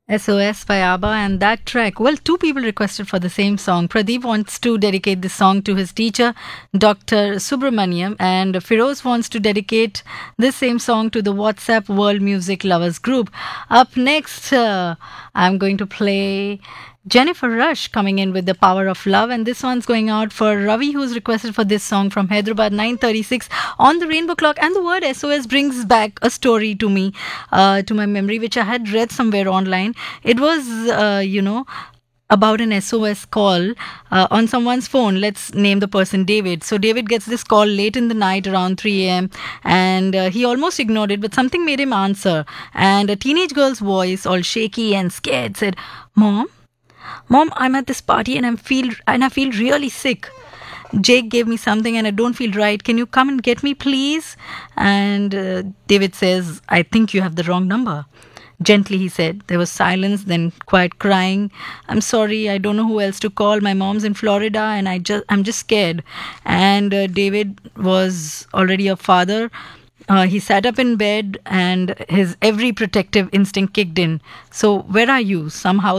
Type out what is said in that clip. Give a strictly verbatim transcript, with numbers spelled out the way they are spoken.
S O S by ABBA and that track. Well, two people requested for the same song. Pradeep wants to dedicate this song to his teacher, Doctor Subramaniam, and Firoz wants to dedicate this same song to the WhatsApp World Music Lovers group. Up next, uh, I'm going to play Jennifer Rush coming in with The Power of Love, and this one's going out for Ravi, who's requested for this song from Hyderabad, nine thirty-six on the Rainbow Clock. And the word S O S brings back a story to me, uh, to my memory, which I had read somewhere online. It was, uh, you know, about an S O S call uh, on someone's phone. Let's name the person David. So David gets this call late in the night around three a.m. and uh, he almost ignored it, but something made him answer. And a teenage girl's voice, all shaky and scared, said, "Mom, Mom, I'm at this party and I'm feel and I feel really sick. Jake gave me something and I don't feel right. Can you come and get me, please?" And uh, David says, "I think you have the wrong number." Gently, he said. There was silence, then quiet crying. "I'm sorry, I don't know who else to call. My mom's in Florida and I just, I'm just scared." And uh, David was already a father. Uh, he sat up in bed and his every protective instinct kicked in. "So, where are you?" Somehow